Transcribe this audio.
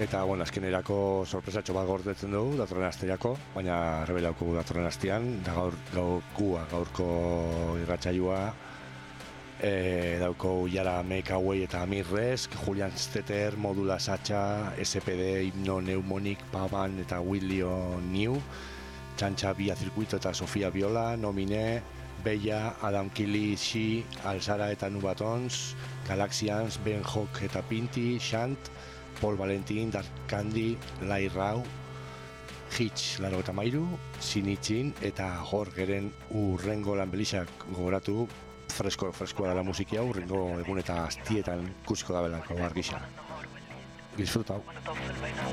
Eta, bueno, azkenerako sorpresatxo bat gordetzen dugu, datorren asterako, baina rebelauko datorren astean, da gaurko irratsaioa, dauko Jara Mekaway eta Amirrez, Julian Stetter, Modula Sacha, SPD, Himno Neumonic, Pavan eta Willio New, Txantxa Via Circuito eta Sofia Viola, Nomine, Bella, Adam Kili, Shi, Alzara eta Nubatons, Galaxians, Ben Hock eta Pinti, Shant, Paul Valentin, Dark Candy, Lai Rau, Hitch, Laro eta Mairu, Sinitxin eta Jorgeren urrengo lanbelixak gogoratu, freskoa dela musiki hau, urrengo egun eta astietan ikusiko da belako argisa. Disfrutau.